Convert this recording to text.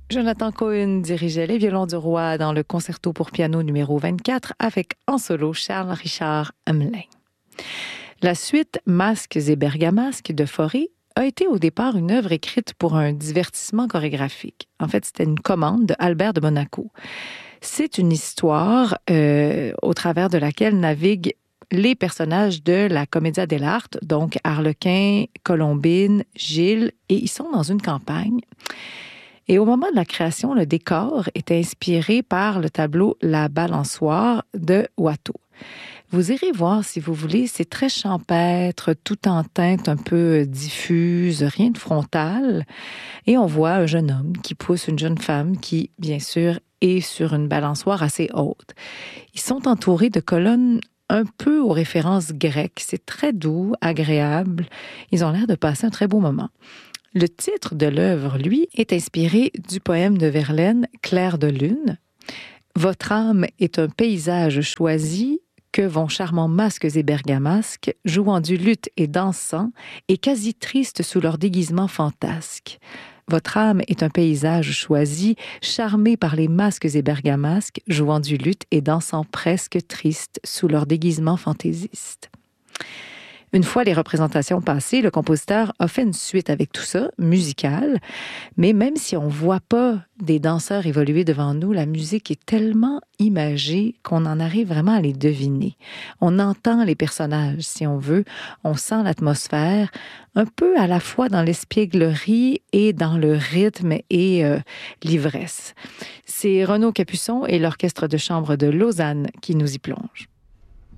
Jonathan Cohen dirigeait les violons du roi dans le concerto pour piano numéro 24 avec en solo Charles-Richard Hamelin. La suite Masques et bergamasques de Fauré a été au départ une œuvre écrite pour un divertissement chorégraphique. En fait, c'était une commande de Albert de Monaco. C'est une histoire au travers de laquelle naviguent les personnages de la Commedia dell'arte, donc Arlequin, Colombine, Gilles, et ils sont dans une campagne. Et au moment de la création, le décor est inspiré par le tableau La Balançoire de Watteau. Vous irez voir si vous voulez, c'est très champêtre, tout en teinte un peu diffuse, rien de frontal. Et on voit un jeune homme qui pousse une jeune femme qui, bien sûr, est sur une balançoire assez haute. Ils sont entourés de colonnes un peu aux références grecques. C'est très doux, agréable. Ils ont l'air de passer un très beau moment. Le titre de l'œuvre, lui, est inspiré du poème de Verlaine, Clair de lune. Votre âme est un paysage choisi que vont charmants masques et bergamasques, jouant du luth et dansant, et quasi tristes sous leur déguisement fantasque. Votre âme est un paysage choisi, charmé par les masques et bergamasques, jouant du luth et dansant presque tristes sous leur déguisement fantaisiste. Une fois les représentations passées, le compositeur a fait une suite avec tout ça, musicale, mais même si on ne voit pas des danseurs évoluer devant nous, la musique est tellement imagée qu'on en arrive vraiment à les deviner. On entend les personnages, si on veut, on sent l'atmosphère, un peu à la fois dans l'espièglerie et dans le rythme et l'ivresse. C'est Renaud Capuçon et l'Orchestre de chambre de Lausanne qui nous y plongent.